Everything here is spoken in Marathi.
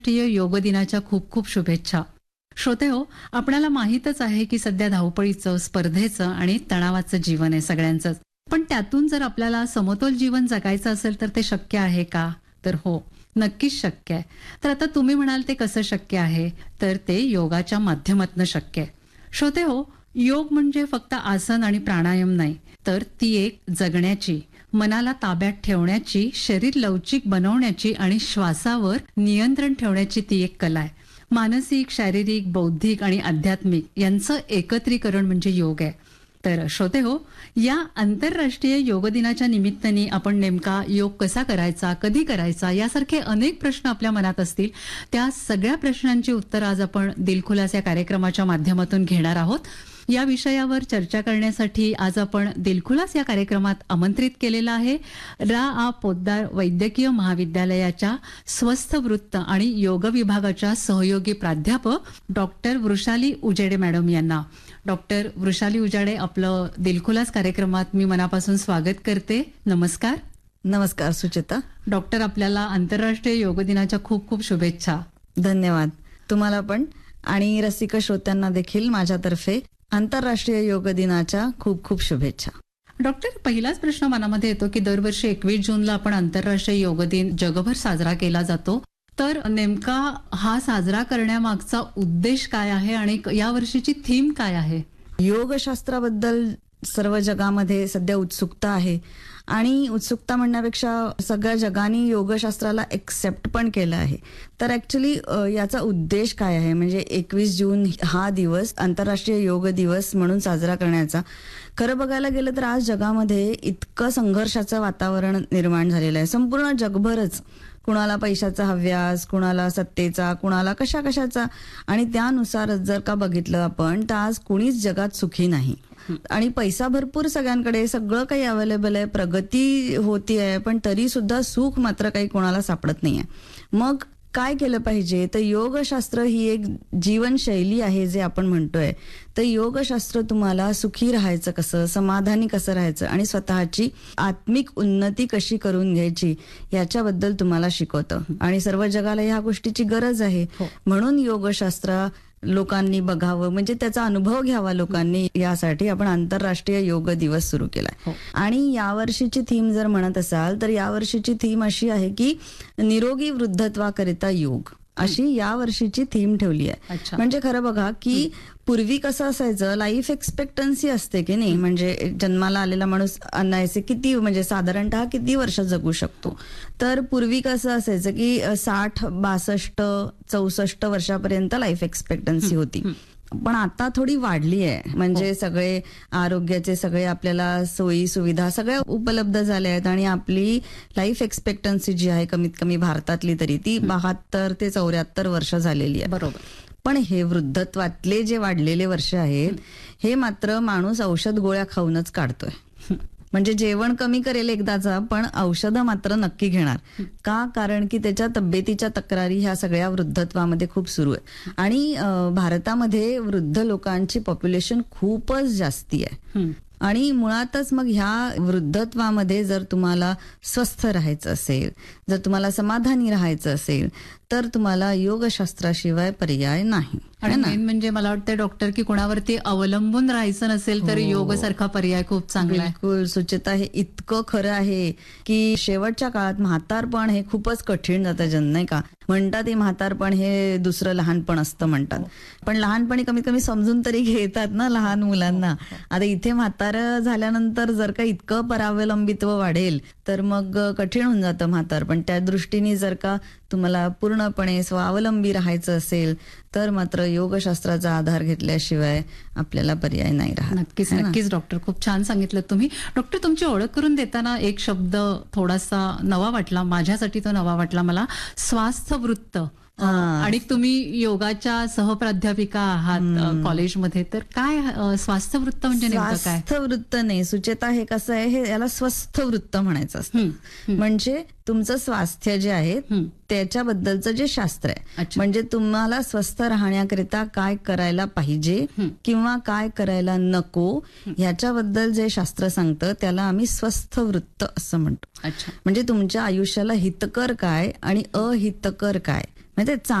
राष्ट्रीय योग दिनाच्या खूप खूप शुभेच्छा. श्रोते हो, आपल्याला माहीतच आहे की सध्या धावपळीचं, स्पर्धेचं आणि तणावाचं जीवन आहे सगळ्यांचंच. पण त्यातून जर आपल्याला समतोल जीवन जगायचं असेल तर ते शक्य आहे का? तर हो, नक्कीच शक्य आहे. तर आता तुम्ही म्हणाल ते कसं शक्य आहे? तर ते योगाच्या माध्यमातून शक्य आहे. श्रोते हो, योग म्हणजे फक्त आसन आणि प्राणायाम नाही, तर ती एक जगण्याची, मनाला ताब्यात ठेवण्याची, शरीर लवचिक बनवण्याची आणि श्वासावर नियंत्रण ठेवण्याची ती एक कला आहे. मानसिक, शारीरिक, बौद्धिक आणि आध्यात्मिक यांचं एकत्रीकरण म्हणजे योग आहे. तर श्रोते हो, या आंतरराष्ट्रीय योग दिनाच्या निमित्ताने आपण नेमका योग कसा करायचा, कधी करायचा यासारखे अनेक प्रश्न आपल्या मनात असतील. त्या सगळ्या प्रश्नांची उत्तर आज आपण दिलखुलास या कार्यक्रमाच्या माध्यमातून घेणार आहोत. या विषयावर चर्चा करण्यासाठी आज आपण दिलखुलास या कार्यक्रमात आमंत्रित केलेलं आहे रा पोद्दार वैद्यकीय महाविद्यालयाच्या स्वस्थ वृत्त आणि योग विभागाच्या सहयोगी प्राध्यापक डॉक्टर वृषाली उजेडे मॅडम यांना. डॉक्टर वृषाली उजाडे, आपलं दिलखुलास कार्यक्रमात मी मनापासून स्वागत करते. नमस्कार. नमस्कार सुचिता. डॉक्टर, आपल्याला आंतरराष्ट्रीय योग दिनाच्या खूप खूप शुभेच्छा. धन्यवाद. तुम्हाला पण आणि रसिक श्रोत्यांना देखील माझ्यातर्फे आंतरराष्ट्रीय योग दिनाच्या खूप खूप शुभेच्छा. डॉक्टर, पहिलाच प्रश्न मनामध्ये येतो की दरवर्षी 21 जूनला आपण आंतरराष्ट्रीय योग दिन जगभर साजरा केला जातो. तर नेमका हा साजरा करण्यामागचा उद्देश काय आहे आणि या वर्षीची थीम काय आहे? योगशास्त्राबद्दल सर्व जगामध्ये सध्या उत्सुकता आहे आणि उत्सुकता म्हणण्यापेक्षा सगळ्या जगाने योगशास्त्राला एक्सेप्ट पण केलं आहे. तर ऍक्च्युली याचा उद्देश काय आहे, म्हणजे 21 जून हा दिवस आंतरराष्ट्रीय योग दिवस म्हणून साजरा करण्याचा. खरं बघायला गेलं तर आज जगामध्ये इतकं संघर्षाचं वातावरण निर्माण झालेलं आहे. संपूर्ण जगभरच कुणाला पैशाचा हव्यास, कुणाला सत्तेचा, कुणाला कशाचा, आणि त्यानुसार जर का बघितलं आपण तर आज कुणीच जगात सुखी नाही. आणि पैसा भरपूर सगळ्यांकडे, सगळं काही अवेलेबल आहे, प्रगती होती आहे, पण तरी सुद्धा सुख मात्र काही कोणाला सापडत नाहीये. मग काय केलं पाहिजे? तर योगशास्त्र ही एक जीवनशैली आहे जे आपण म्हणतोय. तर योगशास्त्र तुम्हाला सुखी राहायचं कसं, समाधानी कसं राहायचं आणि स्वतःची आत्मिक उन्नती कशी करून घ्यायची याच्याबद्दल तुम्हाला शिकवतं. आणि सर्व जगाला ह्या गोष्टीची गरज आहे. म्हणून योगशास्त्र लोकांनी बघावं, म्हणजे त्याचा अनुभव घ्यावा लोकांनी, यासाठी आपण आंतरराष्ट्रीय योग दिवस सुरू केलाय. आणि यावर्षीची थीम जर म्हणत असाल तर यावर्षीची थीम अशी आहे की निरोगी वृद्धत्वाकरिता योग, अशी यावर्षीची थीम ठेवली आहे. म्हणजे खरं बघा की पूर्वी कसं असायचं, लाईफ एक्सपेक्टन्सी असते की नाही, म्हणजे जन्माला आलेला माणूस अनायसे किती, म्हणजे साधारणतः किती वर्ष जगू शकतो. तर पूर्वी कसं असायचं की 60, 62, 64 वर्षापर्यंत लाईफ एक्सपेक्टन्सी होती. पण आता थोडी वाढली आहे. म्हणजे सगळे आरोग्याचे सगळे आपल्याला सोयी सुविधा सगळ्या उपलब्ध झाल्या आहेत आणि आपली लाईफ एक्सपेक्टन्सी जी आहे कमीत कमी भारतातली तरी ती 72 ते 74 वर्ष झालेली आहे. बरोबर. पण हे वृद्धत्वातले जे वाढलेले वर्ष आहेत हे मात्र माणूस औषध गोळ्या खाऊनच काढतोय. म्हणजे जेवण कमी करेल एकदाचा, पण औषधं मात्र नक्की घेणार. का? कारण की त्याच्या तब्येतीच्या तक्रारी ह्या सगळ्या वृद्धत्वामध्ये खूप सुरू आहे. आणि भारतामध्ये वृद्ध लोकांची पॉप्युलेशन खूपच जास्ती आहे. आणि मुळातच मग ह्या वृद्धत्वामध्ये जर तुम्हाला स्वस्थ राहायचं असेल, जर तुम्हाला समाधानी राहायचं असेल तर तुम्हाला योगशास्त्राशिवाय पर्याय नाही. आणि मेन म्हणजे मला वाटतं डॉक्टर की कोणावरती अवलंबून राहायचं नसेल तर योग सारखा पर्याय खूप चांगला आहे. बिलकुल सुचिता, हे इतकं खरं आहे की शेवटच्या काळात म्हातारपण हे खूपच कठीण जातं जन, नाही का? म्हणतात हे म्हातारपण हे दुसरं लहानपण असतं म्हणतात, पण लहानपणी कमीत कमी समजून तरी घेतात ना लहान मुलांना. आता इथे म्हातारं झाल्यानंतर जर का इतकं परावलंबित्व वाढेल तर मग कठीण होऊन जातं म्हातारपण. त्या दृष्टीने जर का तुम्हाला पूर्णपणे स्वावलंबी राहायचं असेल तर मात्र योगशास्त्राचा आधार घेतल्याशिवाय आपल्याला पर्याय नाही राहत. नक्कीच नक्कीच डॉक्टर, खूप छान सांगितलं तुम्ही. डॉक्टर, तुमची ओळख करून देताना एक शब्द थोडासा नवा वाटला, माझ्यासाठी तो नवा वाटला मला, स्वास्थ्य वृत्त. आणि तुम्ही योगाच्या सहप्राध्यापिका आहात कॉलेजमध्ये, तर काय स्वास्थ्य वृत्त म्हणजे नेमकं काय? स्वास्थ्य वृत्त नाही सुचेता, हे कसं आहे, हे याला स्वस्थ वृत्त म्हणायचं असतं. म्हणजे तुमचं स्वास्थ्य जे आहे त्याच्याबद्दलचं जे शास्त्र आहे, म्हणजे तुम्हाला स्वस्थ राहण्याकरिता काय करायला पाहिजे किंवा काय करायला नको ह्याच्याबद्दल जे शास्त्र सांगतं त्याला आम्ही स्वस्थ वृत्त असं म्हणतो. म्हणजे तुमच्या आयुष्याला हितकर काय आणि अहितकर काय, म्हणजे